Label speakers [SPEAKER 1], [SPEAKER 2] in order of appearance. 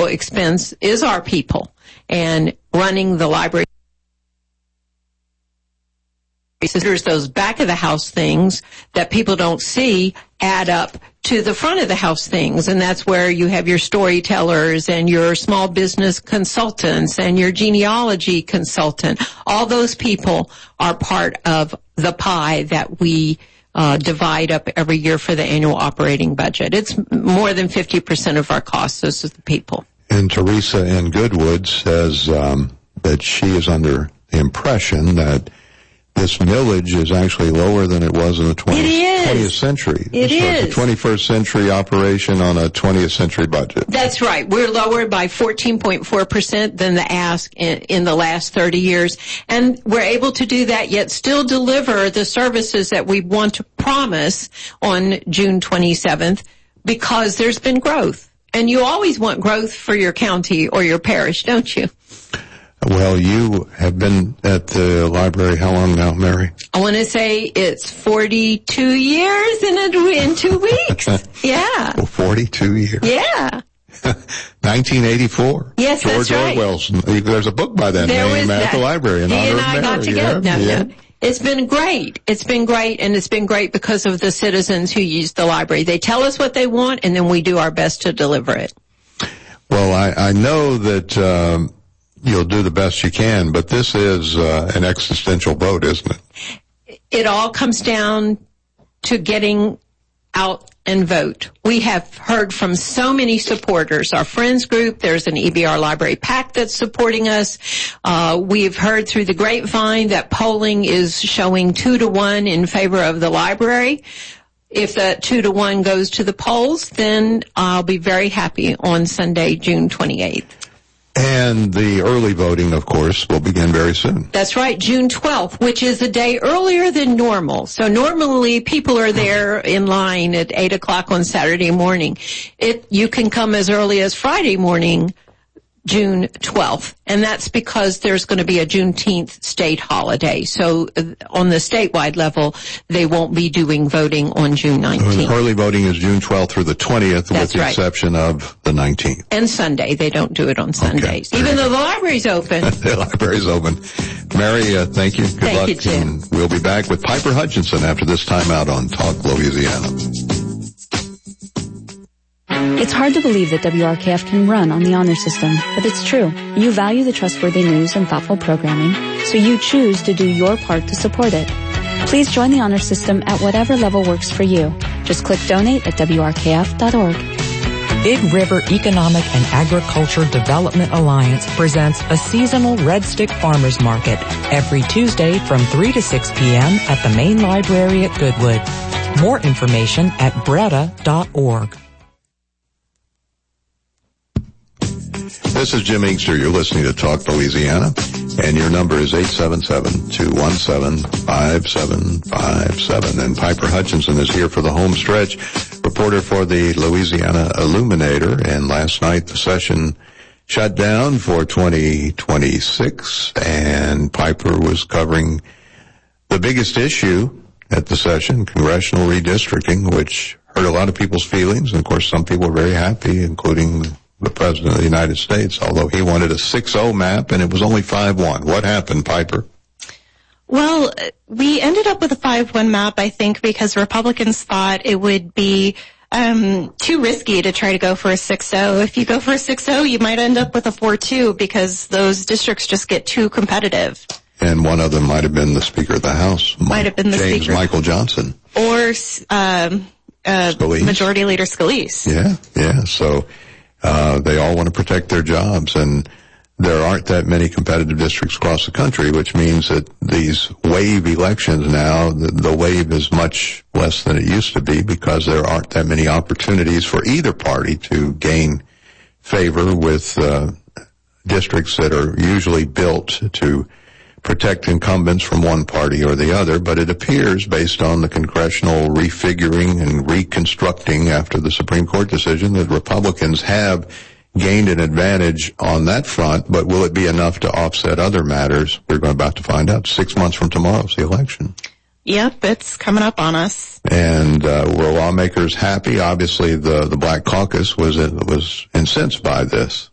[SPEAKER 1] principal expense is our people, and running the library. There's those back of the house things that people don't see add up to the front of the house things, and that's where you have your storytellers and your small business consultants and your genealogy consultant. All those people are part of the pie that we divide up every year for the annual operating budget. It's more than 50% of our costs. Those are the people.
[SPEAKER 2] And Teresa in Goodwood says that she is under the impression that this millage is actually lower than it was in the 20th century.
[SPEAKER 1] It is.
[SPEAKER 2] It's a 21st century operation on a 20th century budget.
[SPEAKER 1] That's right. We're lower by 14.4% than the ask in the last 30 years. And we're able to do that, yet still deliver the services that we want to promise on June 27th, because there's been growth. And you always want growth for your county or your parish, don't you?
[SPEAKER 2] Well, you have been at the library how long now, Mary?
[SPEAKER 1] I want to say it's 42 years in 2 weeks. Yeah.
[SPEAKER 2] Well, 42 years.
[SPEAKER 1] Yeah.
[SPEAKER 2] 1984.
[SPEAKER 1] Yes,
[SPEAKER 2] George
[SPEAKER 1] that's right.
[SPEAKER 2] Orwell's. There's a book by that name at the library in honor of Mary.
[SPEAKER 1] He and I got together.
[SPEAKER 2] Yeah.
[SPEAKER 1] No. It's been great. It's been great, and it's been great because of the citizens who use the library. They tell us what they want, and then we do our best to deliver it.
[SPEAKER 2] Well, I know that you'll do the best you can, but this is an existential vote, isn't it?
[SPEAKER 1] It all comes down to getting out and vote. We have heard from so many supporters. Our friends group, there's an EBR Library PAC that's supporting us. We've heard through the grapevine that polling is showing 2-1 in favor of the library. If that 2-1 goes to the polls, then I'll be very happy on Sunday, June 28th.
[SPEAKER 2] And the early voting, of course, will begin very soon.
[SPEAKER 1] That's right, June 12th, which is a day earlier than normal. So normally people are there in line at 8 o'clock on Saturday morning. You can come as early as Friday morning, June 12th, and that's because there's going to be a Juneteenth state holiday. So on the statewide level, they won't be doing voting on June 19th.
[SPEAKER 2] Early voting is June 12th through the 20th,
[SPEAKER 1] that's
[SPEAKER 2] with the
[SPEAKER 1] right.
[SPEAKER 2] exception of the 19th.
[SPEAKER 1] And Sunday. They don't do it on Sundays,
[SPEAKER 2] okay.
[SPEAKER 1] Even though the library's open.
[SPEAKER 2] The library's open. Mary, thank you. Good
[SPEAKER 1] thank
[SPEAKER 2] luck.
[SPEAKER 1] You, Jim.
[SPEAKER 2] And we'll be back with Piper Hutchinson after this time out on Talk Louisiana.
[SPEAKER 3] It's hard to believe that WRKF can run on the honor system, but it's true. You value the trustworthy news and thoughtful programming, so you choose to do your part to support it. Please join the honor system at whatever level works for you. Just click donate at WRKF.org.
[SPEAKER 4] Big River Economic and Agriculture Development Alliance presents a seasonal Red Stick Farmers Market every Tuesday from 3 to 6 p.m. at the main library at Goodwood. More information at breda.org.
[SPEAKER 2] This is Jim Inkster. You're listening to Talk Louisiana, and your number is 877-217-5757. And Piper Hutchinson is here for the home stretch, reporter for the Louisiana Illuminator. And last night the session shut down for 2026, and Piper was covering the biggest issue at the session, congressional redistricting, which hurt a lot of people's feelings. And of course, some people were very happy, including the President of the United States, although he wanted a 6-0 map, and it was only 5-1. What happened, Piper?
[SPEAKER 5] Well, we ended up with a 5-1 map, I think, because Republicans thought it would be too risky to try to go for a 6-0. If you go for a 6-0, you might end up with a 4-2 because those districts just get too competitive.
[SPEAKER 2] And one of them might have been the Speaker of the House.
[SPEAKER 5] Might have been the
[SPEAKER 2] James
[SPEAKER 5] Speaker.
[SPEAKER 2] Michael Johnson.
[SPEAKER 5] Or
[SPEAKER 2] Scalise.
[SPEAKER 5] Majority Leader Scalise.
[SPEAKER 2] Yeah. So they all want to protect their jobs, and there aren't that many competitive districts across the country, which means that these wave elections now, the wave is much less than it used to be because there aren't that many opportunities for either party to gain favor with districts that are usually built to protect incumbents from one party or the other. But it appears, based on the congressional refiguring and reconstructing after the Supreme Court decision, that Republicans have gained an advantage on that front. But will it be enough to offset other matters? We're about to find out. 6 months from tomorrow is the election.
[SPEAKER 5] Yep, it's coming up on us.
[SPEAKER 2] And were lawmakers happy? Obviously, the Black Caucus was incensed by this.